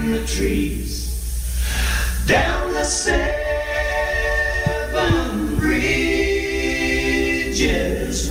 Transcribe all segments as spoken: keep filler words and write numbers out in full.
in the trees, down the seven bridges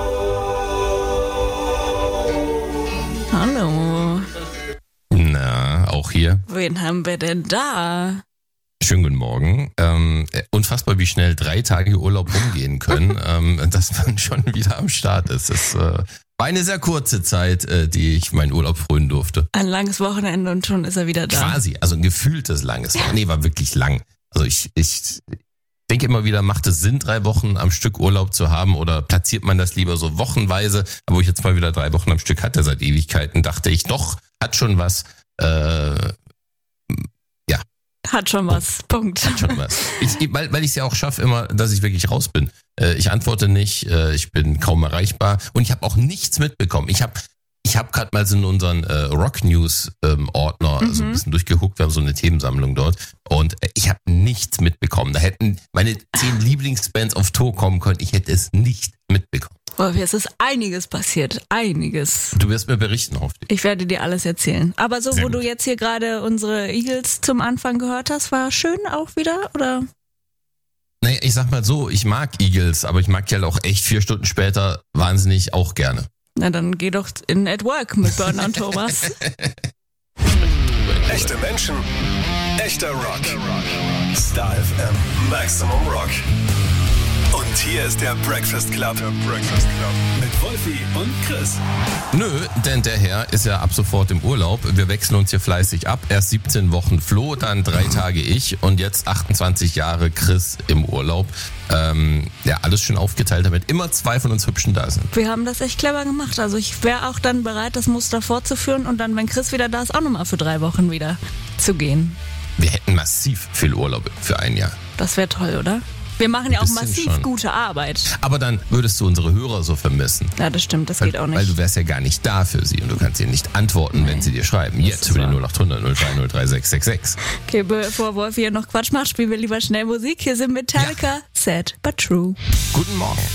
road. Hallo. Na, auch hier. Wen haben wir denn da? Schönen guten Morgen. Ähm, unfassbar, wie schnell drei Tage Urlaub umgehen können, ähm, dass man schon wieder am Start ist. Das äh, war eine sehr kurze Zeit, äh, die ich meinen Urlaub frönen durfte. Ein langes Wochenende und schon ist er wieder da. Quasi, also ein gefühltes langes Wochenende. Nee, war wirklich lang. Also ich, ich denke immer wieder, macht es Sinn, drei Wochen am Stück Urlaub zu haben oder platziert man das lieber so wochenweise? Aber wo ich jetzt mal wieder drei Wochen am Stück hatte seit Ewigkeiten, dachte ich, doch, hat schon was. Äh, Hat schon was. Punkt. Hat schon was. Ich, weil weil ich es ja auch schaffe immer, dass ich wirklich raus bin. Äh, ich antworte nicht, äh, ich bin kaum erreichbar und ich habe auch nichts mitbekommen. Ich habe ich hab gerade mal so in unseren äh, Rock News ähm, Ordner mhm. so ein bisschen durchgeguckt. Wir haben so eine Themensammlung dort und äh, ich habe nichts mitbekommen. Da hätten meine zehn Lieblingsbands auf Tour kommen können. Ich hätte es nicht mitbekommen. Wolfi, es ist einiges passiert. Einiges. Du wirst mir berichten, hoffentlich. Ich werde dir alles erzählen. Aber so, Sehr wo gut. du jetzt hier gerade unsere Eagles zum Anfang gehört hast, war schön auch wieder, oder? Naja, ich sag mal so, ich mag Eagles, aber ich mag die halt auch echt vier Stunden später wahnsinnig auch gerne. Na, dann geh doch in At Work mit Burner und Thomas. Echte Menschen, echter Rock. Star F M, Maximum Rock. Und hier ist der Breakfast Club. Der Breakfast Club. Mit Wolfi und Chris. Nö, denn der Herr ist ja ab sofort im Urlaub. Wir wechseln uns hier fleißig ab. Erst siebzehn Wochen Flo, dann drei Tage ich und jetzt achtundzwanzig Jahre Chris im Urlaub. Ähm, ja, alles schön aufgeteilt, damit immer zwei von uns Hübschen da sind. Wir haben das echt clever gemacht. Also ich wäre auch dann bereit, das Muster fortzuführen und dann, wenn Chris wieder da ist, auch nochmal für drei Wochen wieder zu gehen. Wir hätten massiv viel Urlaub für ein Jahr. Das wäre toll, oder? Wir machen ja auch Bisschen massiv schon. gute Arbeit. Aber dann würdest du unsere Hörer so vermissen. Ja, das stimmt, das Weil, geht auch nicht. weil du wärst ja gar nicht da für sie und du kannst ihnen nicht antworten, wenn sie dir schreiben. Jetzt ist über die wahr. null acht hundert null drei null drei sechs sechs sechs. Okay, bevor Wolfi hier noch Quatsch macht, spielen wir lieber schnell Musik. Hier sind Metallica, Sad but True. Guten Morgen.